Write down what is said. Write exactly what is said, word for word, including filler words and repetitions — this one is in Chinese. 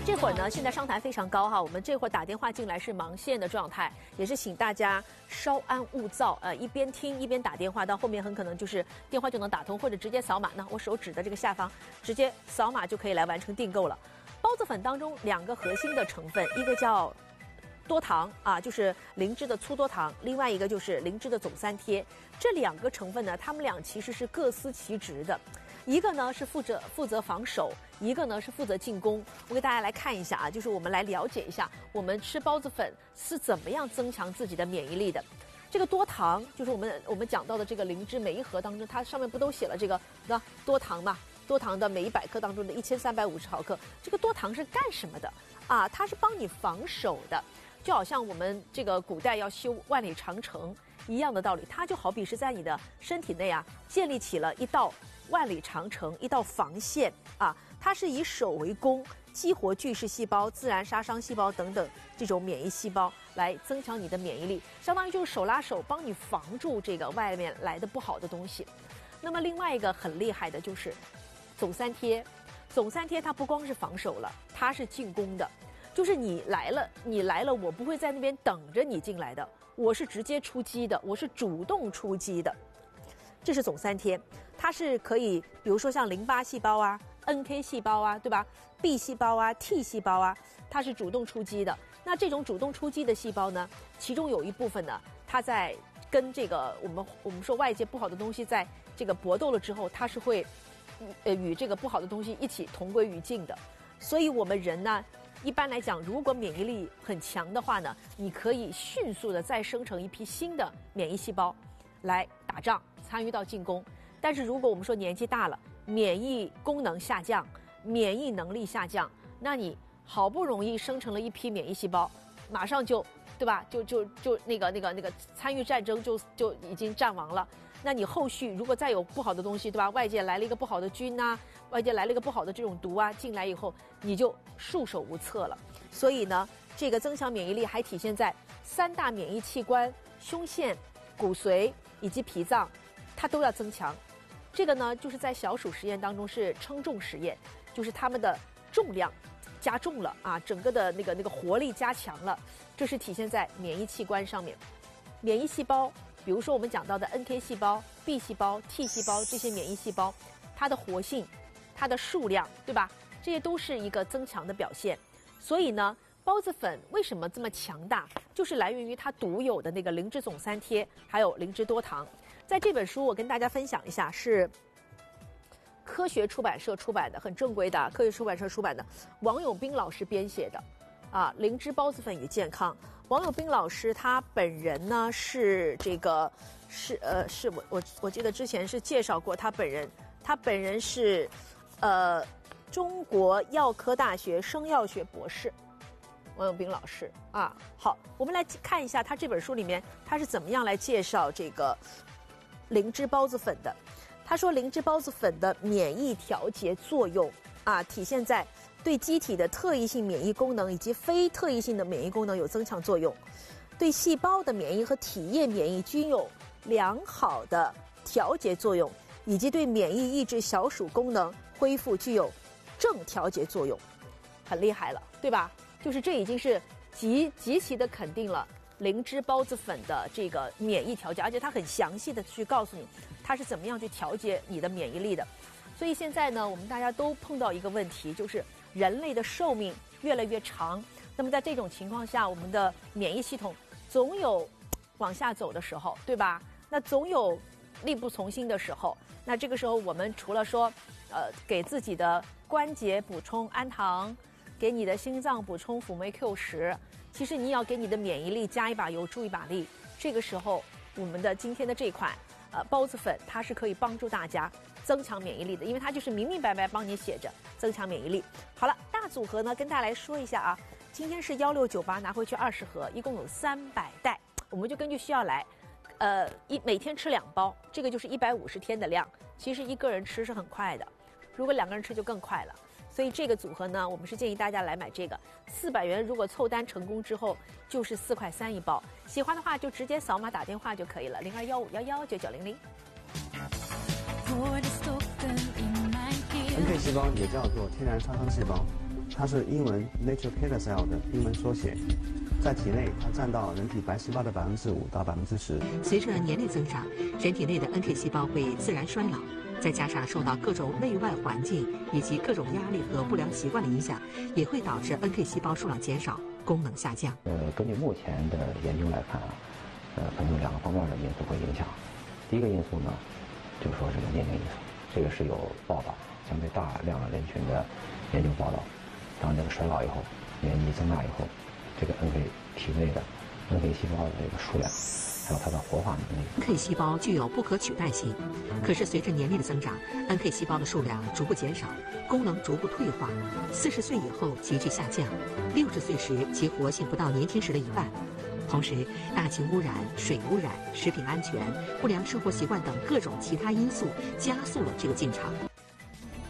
这会儿呢，现在商谈非常高哈，我们这会儿打电话进来是忙线的状态，也是请大家稍安勿躁，呃，一边听一边打电话，到后面很可能就是电话就能打通，或者直接扫码呢，我手指的这个下方直接扫码就可以来完成订购了。包子粉当中两个核心的成分，一个叫多糖啊，就是灵芝的粗多糖，另外一个就是灵芝的总三贴。这两个成分呢，它们俩其实是各司其职的。一个呢是负责负责防守，一个呢是负责进攻。我给大家来看一下啊，就是我们来了解一下我们吃包子粉是怎么样增强自己的免疫力的。这个多糖就是我们我们讲到的这个灵芝，每一盒当中它上面不都写了这个那多糖嘛？多糖的每一百克当中的一千三百五十毫克，这个多糖是干什么的啊？它是帮你防守的，就好像我们这个古代要修万里长城一样的道理，它就好比是在你的身体内啊建立起了一道万里长城，一道防线啊，它是以守为攻，激活巨噬细胞、自然杀伤细胞等等这种免疫细胞，来增强你的免疫力，相当于就是手拉手帮你防住这个外面来的不好的东西。那么另外一个很厉害的就是总三贴，总三贴它不光是防守了，它是进攻的，就是你来了，你来了，我不会在那边等着你进来的，我是直接出击的，我是主动出击的。这是总三贴，它是可以，比如说像淋巴细胞啊、N K 细胞啊，对吧 ？B 细胞啊、T 细胞啊，它是主动出击的。那这种主动出击的细胞呢，其中有一部分呢，它在跟这个我们我们说外界不好的东西在这个搏斗了之后，它是会呃与这个不好的东西一起同归于尽的。所以我们人呢，一般来讲，如果免疫力很强的话呢，你可以迅速的再生成一批新的免疫细胞来打仗，参与到进攻。但是如果我们说年纪大了，免疫功能下降，免疫能力下降，那你好不容易生成了一批免疫细胞，马上就对吧？就就就那个那个那个参与战争就就已经战亡了。那你后续如果再有不好的东西，对吧？外界来了一个不好的菌呐、啊，外界来了一个不好的这种毒啊，进来以后你就束手无策了。所以呢，这个增强免疫力还体现在三大免疫器官：胸腺、骨髓以及脾脏，它都要增强。这个呢，就是在小鼠实验当中是称重实验，就是它们的重量加重了啊，整个的那个那个活力加强了，这是体现在免疫器官上面。免疫细胞，比如说我们讲到的 N K 细胞、B 细胞、T 细胞这些免疫细胞，它的活性、它的数量，对吧？这些都是一个增强的表现。所以呢，包子粉为什么这么强大，就是来源于它独有的那个灵芝总三贴，还有灵芝多糖。在这本书我跟大家分享一下，是科学出版社出版的，很正规的科学出版社出版的，王永斌老师编写的啊，灵芝包子粉与健康。王永斌老师他本人呢是这个是呃是我我我记得之前是介绍过他本人，他本人是呃中国药科大学生药学博士。王永斌老师啊，好，我们来看一下他这本书里面他是怎么样来介绍这个灵芝包子粉的。他说，灵芝包子粉的免疫调节作用啊，体现在对机体的特异性免疫功能以及非特异性的免疫功能有增强作用，对细胞的免疫和体液免疫均有良好的调节作用，以及对免疫抑制小鼠功能恢复具有正调节作用。很厉害了，对吧？就是这已经是极极其的肯定了灵芝包子粉的这个免疫调节，而且它很详细的去告诉你它是怎么样去调节你的免疫力的。所以现在呢，我们大家都碰到一个问题，就是人类的寿命越来越长，那么在这种情况下，我们的免疫系统总有往下走的时候，对吧？那总有力不从心的时候，那这个时候我们除了说呃给自己的关节补充氨糖，给你的心脏补充辅酶 Q 十，其实你要给你的免疫力加一把油，助一把力。这个时候，我们的今天的这款呃包子粉，它是可以帮助大家增强免疫力的，因为它就是明明白白帮你写着增强免疫力。好了，大组合呢，跟大家来说一下啊。今天是幺六九八，拿回去二十盒，一共有三百袋，我们就根据需要来，呃，一每天吃两包，这个就是一百五十天的量。其实一个人吃是很快的，如果两个人吃就更快了。所以这个组合呢，我们是建议大家来买这个，四百元，如果凑单成功之后，就是四块三一包。喜欢的话就直接扫码打电话就可以了，零二幺五幺幺九九零零。 N K 细胞也叫做天然杀伤细胞， 它是英文 natural killer cell 的英文缩写，在体内它占到人体白细胞的百分之五到百分之十。 随着年龄增长，人体内的 N K 细胞会自然衰老，再加上受到各种内外环境以及各种压力和不良习惯的影响，也会导致 N K 细胞数量减少，功能下降。 呃，根据目前的研究来看啊，呃，可能有两个方面的因素会影响。第一个因素呢，就是说这个年龄因素，这个是有报道，相对大量人群的研究报道。当这个衰老以后，年纪增大以后，这个 N K 体内的 N K 细胞的这个数量，还有它的活化能力。 N K 细胞具有不可取代性，可是随着年龄的增长 ，N K 细胞的数量逐步减少，功能逐步退化，四十岁以后急剧下降，六十岁时其活性不到年轻时的一半。同时，大气污染、水污染、食品安全、不良生活习惯等各种其他因素加速了这个进程。